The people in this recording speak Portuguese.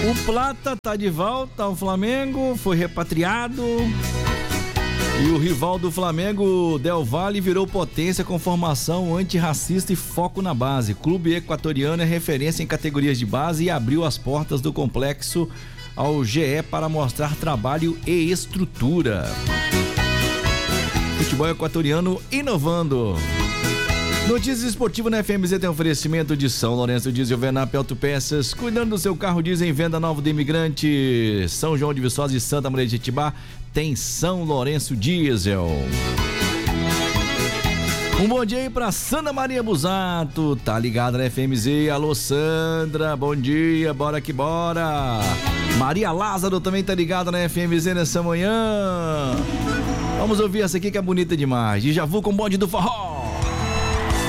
O Plata tá de volta ao Flamengo, foi repatriado. E o rival do Flamengo, Del Valle, virou potência com formação antirracista e foco na base. Clube equatoriano é referência em categorias de base e abriu as portas do complexo ao GE para mostrar trabalho e estrutura. Futebol equatoriano inovando. Notícias esportivas na FMZ tem oferecimento de São Lourenço Diesel, Venap Autopeças, cuidando do seu carro diesel em venda nova do imigrante. São João de Viçosa e Santa Maria de Jetibá tem São Lourenço Diesel. Um bom dia aí pra Sandra Maria Busato, tá ligada na FMZ. Alô Sandra, bom dia, bora que bora. Maria Lázaro também tá ligada na FMZ nessa manhã. Vamos ouvir essa aqui que é bonita demais. Djavu com bonde do forró.